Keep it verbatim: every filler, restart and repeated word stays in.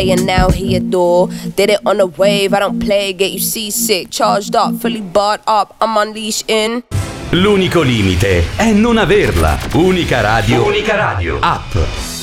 And now he adore. Did it on a wave, I don't play, get you seasick. Charged up, fully barred up, I'm unleashed in. L'unico limite è non averla. Unica Radio. Unica Radio. App.